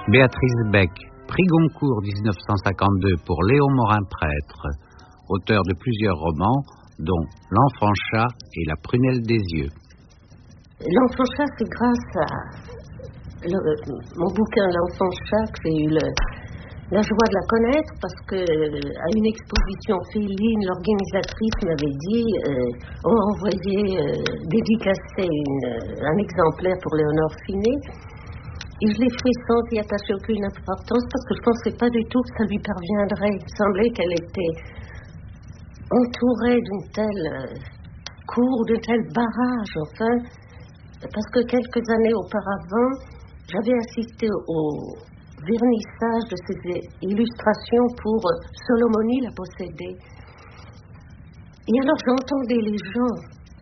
Béatrice Beck, prix Goncourt 1952 pour Léon Morin-Prêtre, auteur de plusieurs romans, dont L'Enfant Chat et La Prunelle des Yeux. L'Enfant Chat, c'est grâce à mon bouquin L'Enfant Chat que j'ai eu la joie de la connaître, parce que à une exposition féline, l'organisatrice m'avait dit on m'a envoyé dédicacer un exemplaire pour Léonore Finet, et je l'ai fait sans y attacher aucune importance, parce que je ne pensais pas du tout que ça lui parviendrait. Il semblait qu'elle était entourée d'une telle cour, d'un tel barrage, enfin, parce que quelques années auparavant, j'avais assisté au vernissage de ces illustrations pour Solomoni la possédée. Et alors j'entendais les gens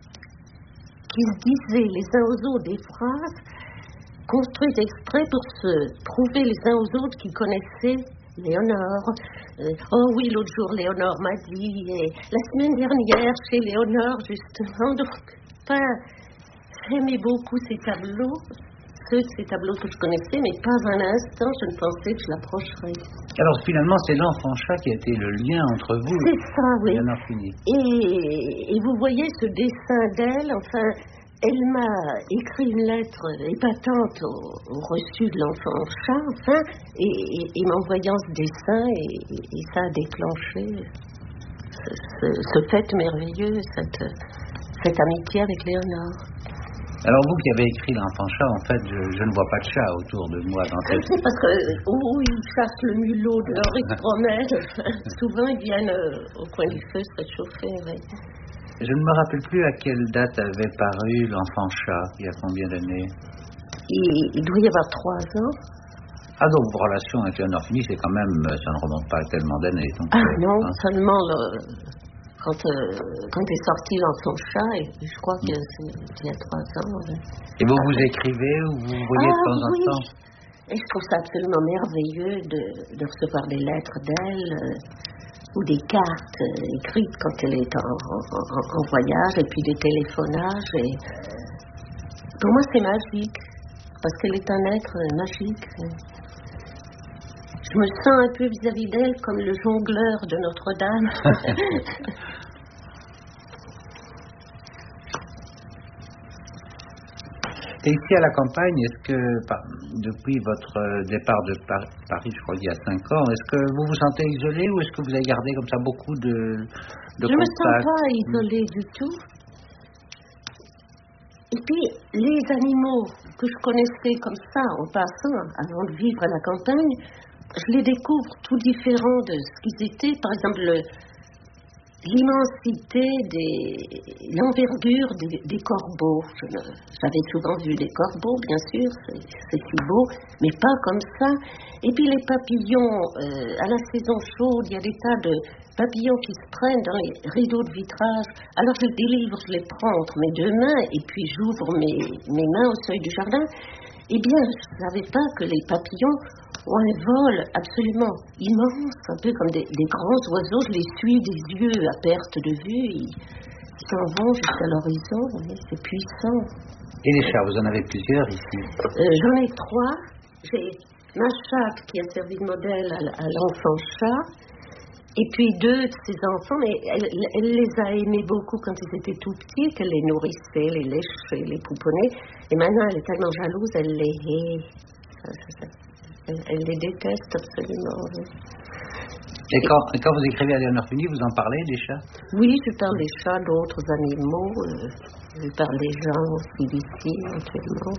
qui se disaient les uns aux autres des phrases construites exprès pour se prouver les uns aux autres qu'ils connaissaient Léonore. Oh oui, l'autre jour Léonore m'a dit, et la semaine dernière chez Léonore justement. Donc, j'aimais beaucoup ces tableaux. Ces tableaux que je connaissais, mais pas un instant je ne pensais que je l'approcherais. Alors finalement, c'est L'Enfant Chat qui a été le lien entre vous. C'est ça, oui. Et vous voyez ce dessin d'elle, enfin, elle m'a écrit une lettre épatante au reçu de L'Enfant Chat, enfin, et m'envoyant ce dessin, et ça a déclenché ce fait merveilleux, cette amitié avec Léonore. Alors vous qui avez écrit L'Enfant Chat, en fait, je ne vois pas de chat autour de moi dans cette... C'est parce que où ils chassent le mulot dehors, ils se promènent. Souvent, ils viennent au coin du feu se réchauffer. Oui. Je ne me rappelle plus à quelle date avait paru L'Enfant Chat, il y a combien d'années? Il doit y avoir 3 ans. Ah, donc vos relations avec Léonore Finet, c'est quand même, ça ne remonte pas à tellement d'années. Donc, non, seulement... Quand est sorti L'Enfant Chat, et je crois que c'est il y a 3 ans. Et vous écrivez ou vous voyez de temps en temps? Et je trouve ça absolument merveilleux de recevoir des lettres d'elle ou des cartes écrites quand elle est en voyage, et puis des téléphonages. Et pour moi, c'est magique, parce qu'elle est un être magique. Je me sens un peu vis-à-vis d'elle comme le jongleur de Notre-Dame. Et ici à la campagne, est-ce que depuis votre départ de Paris, je crois il y a 5 ans, est-ce que vous vous sentez isolé ou est-ce que vous avez gardé comme ça beaucoup de contacts? Je ne me sens pas isolée du tout. Et puis, les animaux que je connaissais comme ça, en passant, avant de vivre à la campagne, je les découvre tout différents de ce qu'ils étaient. Par exemple, l'immensité, l'envergure des corbeaux. J'avais souvent vu des corbeaux, bien sûr, c'est si beau, mais pas comme ça. Et puis les papillons, à la saison chaude, il y a des tas de papillons qui se prennent dans les rideaux de vitrage. Alors je les délivre, je les prends entre mes 2 mains, et puis j'ouvre mes mains au seuil du jardin. Eh bien, je ne savais pas que les papillons ont un vol absolument immense, un peu comme des grands oiseaux. Je les suis des yeux à perte de vue. Ils s'en vont jusqu'à l'horizon. C'est puissant. Et les chats, vous en avez plusieurs ici? J'en ai 3. J'ai ma chatte qui a servi de modèle à l'Enfant Chat. Et puis 2 de ses enfants, mais elle les a aimés beaucoup quand ils étaient tout petits, qu'elle les nourrissait, les léchait, les pouponnait. Et maintenant, elle est tellement jalouse, elle les hait. Elle les déteste absolument. Oui. Et quand vous écrivez à Léonore Finet, vous en parlez des chats? Oui, je parle des chats, d'autres animaux. Je parle des gens aussi d'ici, éventuellement.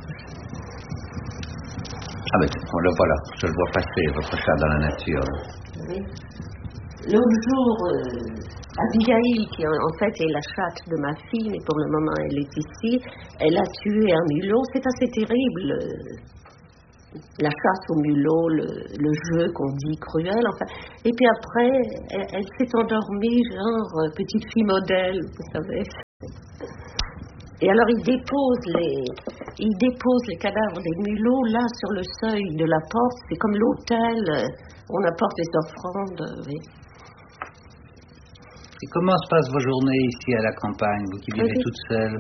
Ah ben, le voilà, je le vois passer, votre chat dans la nature. Oui. L'autre jour, Abigail, qui en fait est la chatte de ma fille, mais pour le moment elle est ici, elle a tué un mulot. C'est assez terrible, la chasse au mulot, le jeu qu'on dit cruel, enfin. Et puis après, elle s'est endormie, genre petite fille modèle, vous savez. Et alors il dépose les cadavres des mulots là sur le seuil de la porte. C'est comme l'hôtel, on apporte les offrandes. Oui. Et comment se passent vos journées ici à la campagne, vous qui vivez toute seule?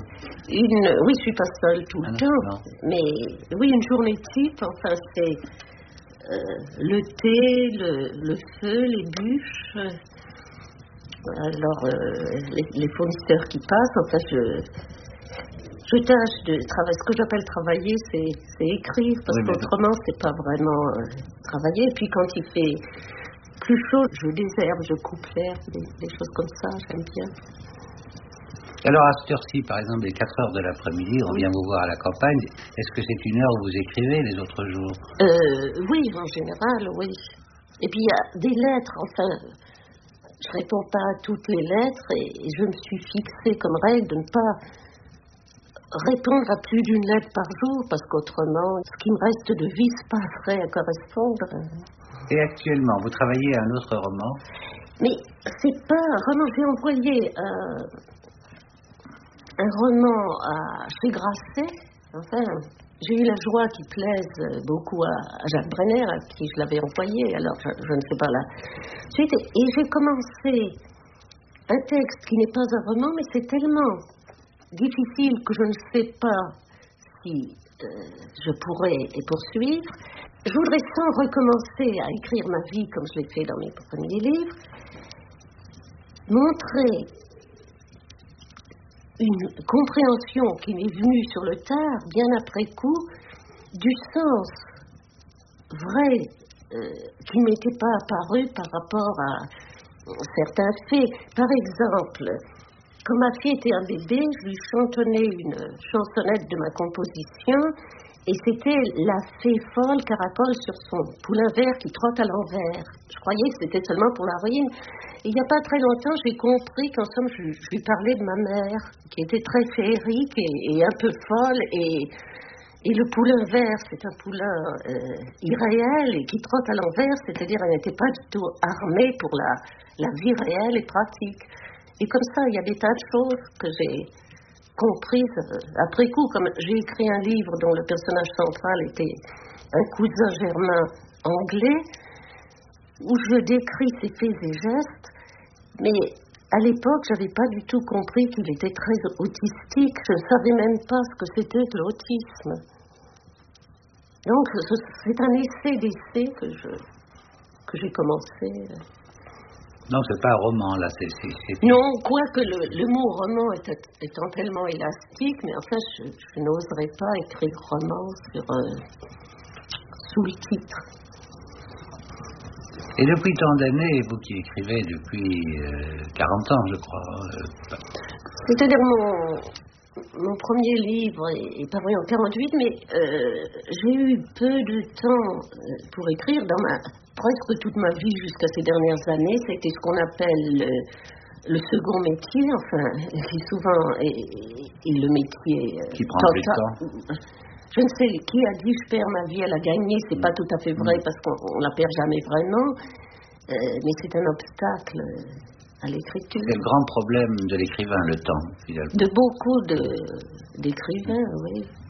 Oui, je suis pas seule tout le temps. Non. Mais oui, une journée type, enfin c'est le thé, le feu, les bûches. Alors, les fournisseurs qui passent, enfin, je tâche de travailler. Ce que j'appelle travailler, c'est écrire, parce qu'autrement, c'est pas vraiment travailler. Et puis, quand il fait plus chaud, je désherbe, je coupe l'herbe, des choses comme ça, j'aime bien. Alors, à cette heure-ci, par exemple, les 4 heures de l'après-midi, on vient vous voir à la campagne. Est-ce que c'est une heure où vous écrivez les autres jours? Oui, en général, oui. Et puis, il y a des lettres, enfin, je réponds pas à toutes les lettres et je me suis fixée comme règle de ne pas répondre à plus d'une lettre par jour, parce qu'autrement, ce qui me reste de vie se passerait à correspondre. Et actuellement, vous travaillez à un autre roman? Mais c'est pas un roman, j'ai envoyé un roman chez Grasset. Enfin, j'ai eu la joie qu'il plaise beaucoup à Jacques Brenner, à qui je l'avais envoyé, alors je ne sais pas la suite. Et j'ai commencé un texte qui n'est pas un roman, mais c'est tellement difficile que je ne sais pas si je pourrais poursuivre. Je voudrais, sans recommencer à écrire ma vie comme je l'ai fait dans mes premiers livres, montrer une compréhension qui m'est venue sur le tard, bien après coup, du sens vrai qui ne m'était pas apparu par rapport à certains faits. Par exemple, quand ma fille était un bébé, je lui chantonnais une chansonnette de ma composition, et c'était la fée folle caracole sur son poulain vert qui trotte à l'envers. Je croyais que c'était seulement pour la ruine. Et il n'y a pas très longtemps, j'ai compris qu'en somme, je lui parlais de ma mère, qui était très féerique et un peu folle. Et le poulain vert, c'est un poulain irréel et qui trotte à l'envers, c'est-à-dire elle n'était pas du tout armée pour la vie réelle et pratique. Et comme ça, il y a des tas de choses que j'ai comprises après coup. Comme j'ai écrit un livre dont le personnage central était un cousin germain anglais, où je décris ses faits et gestes, mais à l'époque, je n'avais pas du tout compris qu'il était très autistique. Je ne savais même pas ce que c'était que l'autisme. Donc, c'est un essai d'essai que j'ai commencé. Non, c'est pas un roman, là. Non, quoique le mot roman étant tellement élastique, mais enfin, je n'oserais pas écrire roman sous le titre. Et depuis tant d'années, vous qui écrivez depuis 40 ans, je crois. C'est-à-dire mon premier livre est paru en 48, mais j'ai eu peu de temps pour écrire. Presque toute ma vie jusqu'à ces dernières années, c'était ce qu'on appelle le second métier, enfin, qui souvent est le métier qui prend plus de temps. Je ne sais qui a dit je perds ma vie à la gagner, c'est pas tout à fait vrai parce qu'on la perd jamais vraiment, mais c'est un obstacle à l'écriture. C'est le grand problème de l'écrivain, le temps, finalement. De beaucoup d'écrivains, oui.